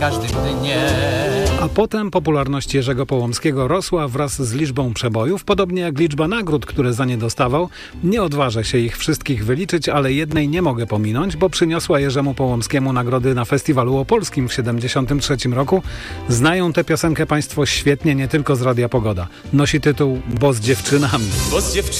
każdym dniem. A potem popularność Jerzego Połomskiego rosła wraz z liczbą przebojów, podobnie jak liczba nagród, które za nie dostawał. Nie odważę się ich wszystkich wyliczyć, ale jednej nie mogę pominąć, bo przyniosła Jerzemu Połomskiemu nagrody na Festiwalu Opolskim w 1973 roku. Znają tę piosenkę Państwo świetnie, nie tylko z Radia Pogoda. Nosi tytuł Bo z dziewczynami. Bo z dziewczynami